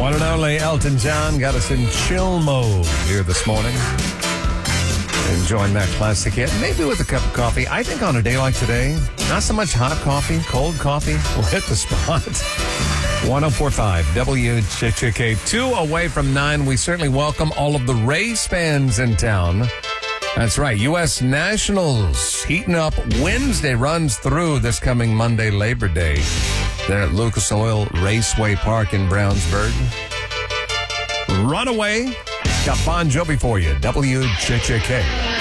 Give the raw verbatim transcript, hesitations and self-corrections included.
One and only Elton John got us in chill mode here this morning. Enjoying that classic hit, maybe with a cup of coffee. I think on a day like today, not so much hot coffee, cold coffee will hit the spot. one oh four point five W J J K, two away from nine. We certainly welcome all of the Rays fans in town. That's right, U S Nationals heating up. Wednesday runs through this coming Monday, Labor Day. There at Lucas Oil Raceway Park in Brownsburg. Runaway. Got Bon Jovi for you. W J J K.